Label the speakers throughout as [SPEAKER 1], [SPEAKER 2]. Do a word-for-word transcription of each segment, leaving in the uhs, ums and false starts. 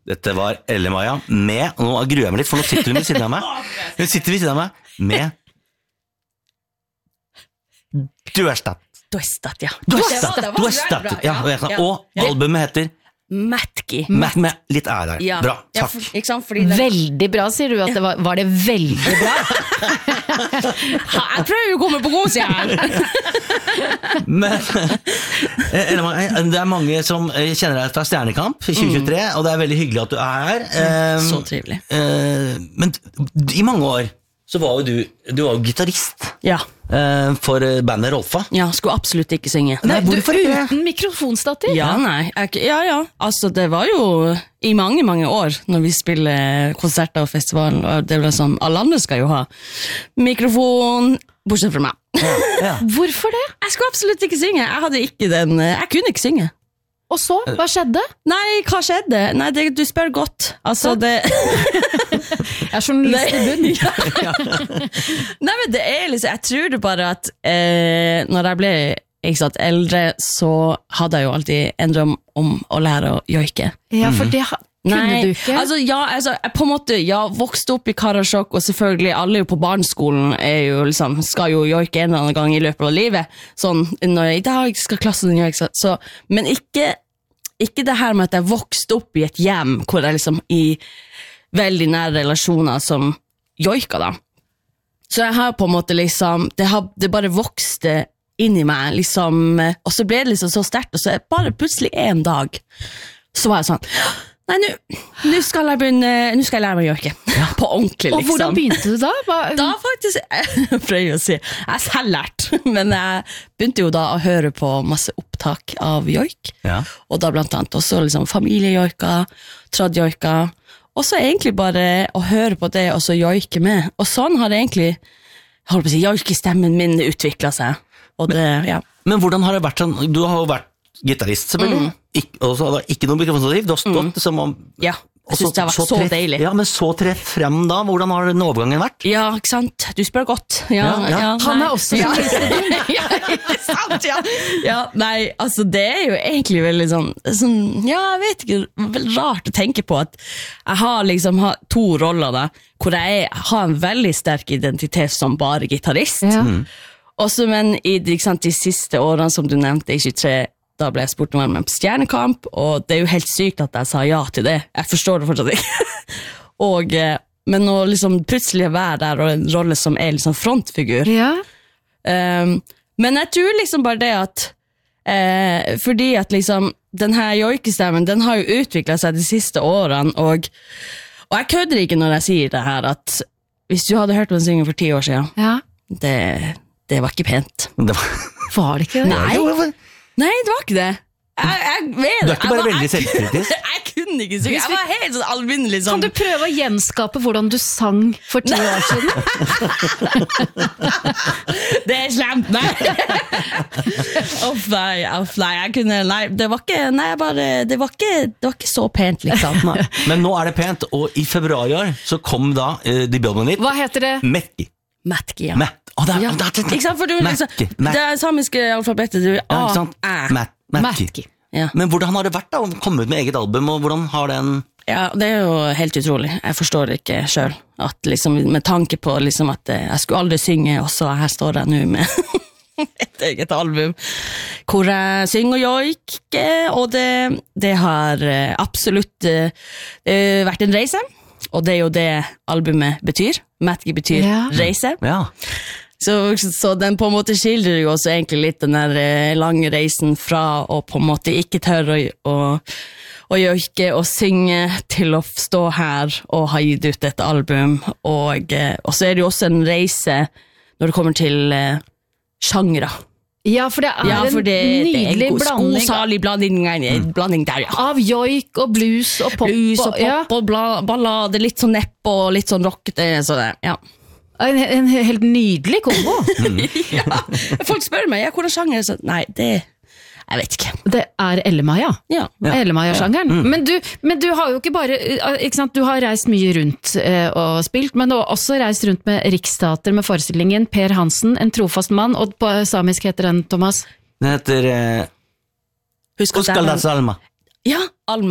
[SPEAKER 1] Dette var Elle-Maja med, og nå gruer jeg meg litt, for nå sitter hun ved siden av meg. Hun sitter ved siden av meg med Dørstat.
[SPEAKER 2] Dørstat, ja.
[SPEAKER 1] Dørstat, Dørstat. Ja, og albumet heter
[SPEAKER 2] Matki.
[SPEAKER 1] Matt med litt ære der.
[SPEAKER 2] Ja.
[SPEAKER 1] Bra,
[SPEAKER 2] ja,
[SPEAKER 1] takk.
[SPEAKER 2] for, ikke sant? Fordi det...
[SPEAKER 3] Veldig bra, sier du at det var, var det veldig bra?
[SPEAKER 2] Jeg prøver jo å komme på god siden her.
[SPEAKER 1] Men det er mange som kjenner deg fra Stjernekamp i tjue tjuetre, mm. og det er veldig hyggelig at du er her. Um,
[SPEAKER 2] Så trivelig.
[SPEAKER 1] Uh, men i mange år så var jo du, du var jo gitarist.
[SPEAKER 2] Ja.
[SPEAKER 1] Uh, for bandet Rolfa.
[SPEAKER 2] Ja, skulle absolutt ikke synge.
[SPEAKER 3] Nei,
[SPEAKER 1] Nei, hvorfor
[SPEAKER 3] du,
[SPEAKER 1] ikke?
[SPEAKER 3] uten mikrofonstativ?
[SPEAKER 2] Ja, nei. Jeg, ja, ja. Altså, det var jo i mange, mange år når vi spiller konserter og festival, og det var sånn, alle andre skal jo ha mikrofon, bortsett fra meg.
[SPEAKER 1] Ja, ja.
[SPEAKER 3] Hvorfor det?
[SPEAKER 2] Jeg skulle absolutt ikke synge. Jeg hadde ikke den, jeg kunne ikke synge.
[SPEAKER 3] Og så, hva skjedde?
[SPEAKER 2] Nei, hva skjedde? Nei, det, du spør godt. Altså, det...
[SPEAKER 3] Jeg er journalist i bunn.
[SPEAKER 2] Ja. Nei, men det er liksom, jeg tror det bare at eh, når jeg ble ikke sant, eldre, så hadde jeg jo alltid en drøm om å lære å joike.
[SPEAKER 3] Ja, for det kunne
[SPEAKER 2] Nei,
[SPEAKER 3] du ikke.
[SPEAKER 2] altså, ja, altså, jeg på en måte, ja, vokste opp i Karasjok, og selvfølgelig alle jo på barneskolen er jo liksom, skal jo joike en eller annen gang i løpet av livet. Sånn, når i dag skal klassen joike, så, men ikke, ikke det her med at jeg vokste opp i et hjem, hvor jeg liksom i veldig nære relasjoner som joika da. Så jeg har på en måte liksom, det, har, det bare vokste inn i meg, liksom, og så ble det liksom så sterkt, og så bare plutselig en dag, så var jeg sånn, nei, nå skal jeg begynne, nå skal jeg lære meg å joike, ja. På ordentlig, liksom.
[SPEAKER 3] Og hvordan begynte du da? Hva?
[SPEAKER 2] Da faktisk, jeg prøver å si, jeg er selv lært, men jeg begynte jo da å høre på masse opptak av joik, ja. Og da blant annet også liksom familiejoika, tradjoika, og så egentlig bare å høre på det og så joike med. Og sånn har det egentlig, jeg holder på å si, joikestemmen min utviklet seg. Og det,
[SPEAKER 1] men,
[SPEAKER 2] ja.
[SPEAKER 1] Men hvordan har det vært sånn, du har jo vært gitarist selvfølgelig, mm. Ik- og så har det ikke noe mikrofonstativ, du har stått mm. som om...
[SPEAKER 2] Ja, jeg synes det har vært så, så treff, deilig.
[SPEAKER 1] Ja, men så treff frem da, hvordan har den overgangen vært?
[SPEAKER 2] Ja, ikke sant? Du spør godt. Ja,
[SPEAKER 1] ja, ja.
[SPEAKER 2] Ja,
[SPEAKER 3] han er også
[SPEAKER 2] ja. Ja, ikke sant, ja. Ja, nei, altså det er jo egentlig veldig sånn, sånn ja, jeg vet ikke, veldig rart å tenke på at jeg har liksom har to roller da, hvor jeg er, har en veldig sterk identitet som bare gitarist. Ja. Mm. Også, men i ikke sant, de siste årene som du nevnte, i tjuetre, da ble jeg spurt om å være med på Stjernekamp, og det er jo helt sykt at jeg sa ja til det. Jeg forstår det fortsatt ikke. og, men å liksom plutselig være der, og en rolle som er liksom frontfigur.
[SPEAKER 3] Ja.
[SPEAKER 2] Um, men jeg tror liksom bare det at, eh, fordi at liksom, den her joikestemmen, den har jo utviklet seg de siste årene, og, og jeg kødder ikke når jeg sier det her, at hvis du hadde hørt meg synge for ti år siden,
[SPEAKER 3] ja.
[SPEAKER 2] det, det var ikke pent.
[SPEAKER 1] Det var,
[SPEAKER 3] var det ikke det?
[SPEAKER 2] Nei. Nei, det var ikke det. Jeg, jeg vet
[SPEAKER 1] Du er ikke bare
[SPEAKER 2] var,
[SPEAKER 1] veldig
[SPEAKER 2] jeg,
[SPEAKER 1] selvkritisk.
[SPEAKER 2] Jeg kunne ikke synge. Jeg var helt sånn alminnelig sånn.
[SPEAKER 3] Kan du prøve å gjenskape hvordan du sang for ti år siden?
[SPEAKER 2] Det er slemt, nei. Uff, nei, uff, nei, jeg kunne, nei, det var ikke, nei, bare, det var ikke, det var ikke så pent, liksom.
[SPEAKER 1] Men nå er det pent, og i februar i år så kom da uh, debutalbumet ditt.
[SPEAKER 3] Hva heter det?
[SPEAKER 1] Matki.
[SPEAKER 2] Matki, ja.
[SPEAKER 1] Matt. Oh, det, er,
[SPEAKER 2] ja.
[SPEAKER 1] det, er, det, er,
[SPEAKER 2] ikke sant, for du liksom, det er samiske alfabetet, du,
[SPEAKER 1] ja, ikke sant?
[SPEAKER 2] A,
[SPEAKER 1] Matt, Matki.
[SPEAKER 3] Matki.
[SPEAKER 2] Ja.
[SPEAKER 1] Men hvordan har det vært da å komme ut med eget album, og hvordan har den...
[SPEAKER 2] Ja, det er jo helt utrolig. Jeg forstår det ikke selv. At liksom, med tanke på liksom at jeg skulle aldri synge, og så her står jeg nå med et eget album, hvor jeg synger joik, og det, det har absolutt uh, vært en reise, og det er jo det albumet betyr. Matki betyr ja. Reise.
[SPEAKER 1] Ja.
[SPEAKER 2] Så, så den på en måte skildrer jo også egentlig litt den der eh, lange reisen fra å på en måte ikke tørre å, å, å joike og synge til å stå her og ha gitt ut et album. Og, eh, og så er det jo også en reise når det kommer til eh, sjangre.
[SPEAKER 3] Ja, for det er
[SPEAKER 2] ja, for det,
[SPEAKER 3] en nydelig
[SPEAKER 2] det er en
[SPEAKER 3] blanding.
[SPEAKER 2] Godsalig blanding, mm. blanding der, ja.
[SPEAKER 3] Av joik og blues og pop.
[SPEAKER 2] Blues og pop
[SPEAKER 3] ja.
[SPEAKER 2] og bla, ballade, litt sånn nepp og litt sånn rockete, så det, ja.
[SPEAKER 3] En, en helt nydelig kombo.
[SPEAKER 2] Ja, folk spør meg, ja, hvordan sjanger er det? Nei, det, jeg vet ikke.
[SPEAKER 3] Det er Elle-Maja.
[SPEAKER 2] Ja.
[SPEAKER 3] Elle-Maja-sjangeren. Ja. Mm. Men, du, men du har jo ikke bare, ikke sant, du har reist mye rundt eh, og spilt, men du har også reist rundt med Riksteater med forestillingen Per Hansen, en trofast mann, og på samisk heter den, Thomas?
[SPEAKER 1] Den heter... Eh,
[SPEAKER 2] Husk
[SPEAKER 1] Uskal da Salma.
[SPEAKER 2] Ja, Almei.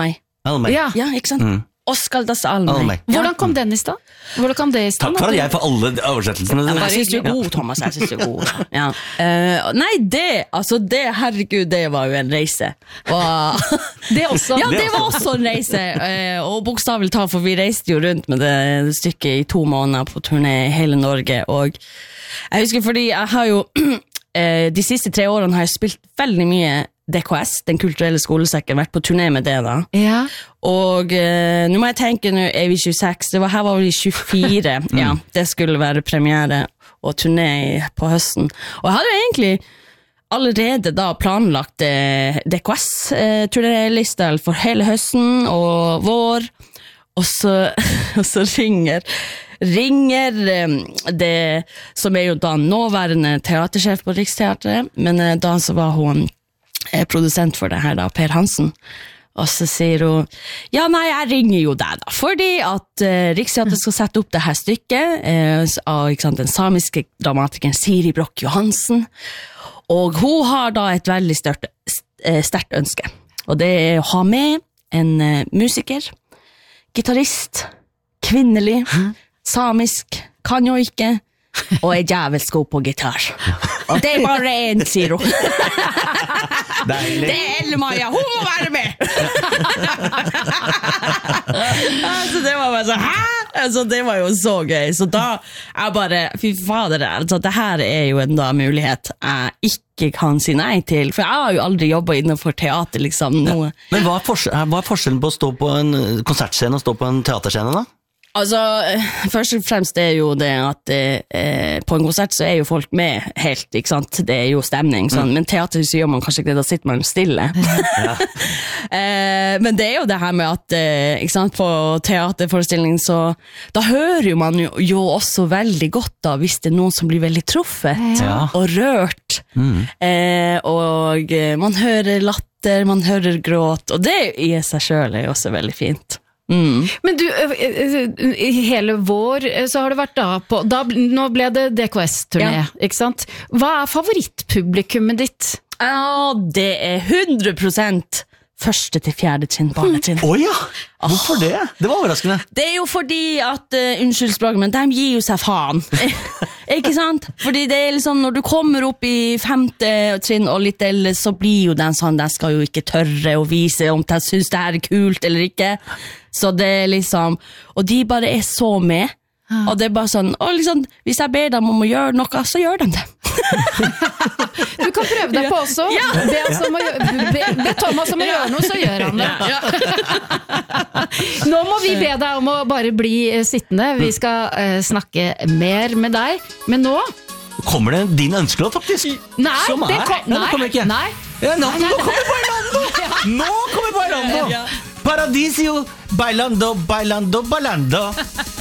[SPEAKER 1] Almei.
[SPEAKER 3] Ja.
[SPEAKER 2] Ja, ikke sant?
[SPEAKER 1] Mm.
[SPEAKER 2] Oskar das Almei.
[SPEAKER 1] Almei.
[SPEAKER 3] Hvordan kom den i stand? Hvordan kom det i stand?
[SPEAKER 1] Takk for at jeg får alle oversettelsene.
[SPEAKER 2] Ja, men jeg synes du er god, Thomas. Jeg synes du er god. Ja. Uh, nei, det, altså det, herregud, det var jo en reise. Og,
[SPEAKER 3] Det også.
[SPEAKER 2] ja, det var også en reise. Uh, og bokstavelig talt, for vi reiste jo rundt med det, det stykket i to måneder på turné i hele Norge. Og jeg husker fordi jeg har jo, uh, de siste tre årene har jeg spilt veldig mye D K S, Den kulturelle skolesekken, vært på turné med det da.
[SPEAKER 3] Ja.
[SPEAKER 2] Og eh, nå må jeg tenke, nå er vi tjueseks, det var, her var vi tjuefire, ja, det skulle være premiere og turné i- på høsten. Og jeg hadde jo egentlig allerede da planlagt eh, D K S-turnélista for hele høsten og vår, og så, og så ringer ringer eh, det, som er jo da nåværende teatersjef på Riksteatret, men eh, da så var hun eh, produsent for det her da, Per Hansen. Og så sier hun, ja nei, jeg ringer jo deg da, fordi at eh, Riksteatret skal sette opp det her stykket eh, av ikke sant, den samiske dramatikeren Siri Brock Johansen, og hun har da et veldig størt, eh, sterkt ønske, og det er å ha med en eh, musiker, gitarist, kvinnelig, samisk, kan jo ikke, og er jævelsk god på gitar. Og det er bare en, sier hun.
[SPEAKER 1] Deilig.
[SPEAKER 2] Det er Elle-Maja, hun må være med! altså, det var bare så, hæ? Altså, det var jo så gøy. Så da, jeg bare, fy fader, altså, det her er jo en da mulighet jeg ikke kan si nei til. For jeg har jo aldri jobbet innenfor teater, liksom. Noe.
[SPEAKER 1] Men hva er, forskjell, hva er forskjellen på å stå på en konsertscene og stå på en teaterscene da?
[SPEAKER 2] Altså, først og fremst er jo det at eh, på en konsert så er jo folk med helt, ikke sant? Det er jo stemning, sånn. Mm. Men teater så gjør man kanskje ikke det, da sitter man stille. Ja. eh, men det er jo det her med at, eh, ikke sant, på teaterforestilling så, da hører jo man jo, jo også veldig godt da, hvis det er noen som blir veldig truffet
[SPEAKER 1] Ja.
[SPEAKER 2] og rørt. Mm. Eh, og eh, man hører latter, man hører gråt, og det i seg selv er jo også veldig fint. Mm.
[SPEAKER 3] Men du, i hele vår så har det vært da på, da, nå ble det D K S-turné,
[SPEAKER 2] Ja.
[SPEAKER 3] ikke sant? Hva er favorittpublikummet ditt?
[SPEAKER 2] Ja, det er hundre prosent første til fjerde trinn, barnetrinn.
[SPEAKER 1] Åja, hvorfor det? Det var overraskende.
[SPEAKER 2] Det er jo fordi at, uh, unnskyld språket, men de gir jo seg faen. Ikke sant? Fordi det er liksom, når du kommer opp i femte trinn og litt eldre, så blir jo den sånn, de skal jo ikke tørre å vise om de synes det her er kult eller ikke. Så det er liksom, og de bare er så med. Og det er bare sånn, og liksom, hvis jeg ber dem om å gjøre noe, så gjør de det.
[SPEAKER 3] Du kan prøve deg på også.
[SPEAKER 2] Ja.
[SPEAKER 3] Be, oss om å gjøre, be, be Thomas om å gjøre noe, så gjør han det. Nå må vi be deg om å bare bli eh, sittende. Vi skal eh, snakke mer med deg. Men nå
[SPEAKER 1] Kommer det din ønskelåt faktisk?
[SPEAKER 3] Nei,
[SPEAKER 1] Som
[SPEAKER 3] det
[SPEAKER 1] er?
[SPEAKER 3] kom,
[SPEAKER 1] Ja, det
[SPEAKER 3] nei,
[SPEAKER 1] kommer ikke.
[SPEAKER 3] nei.
[SPEAKER 1] Ja, nå, nå kommer Bailando! Nå kommer Bailando!
[SPEAKER 2] Ja.
[SPEAKER 1] Paradisio, Bailando, Bailando, Bailando.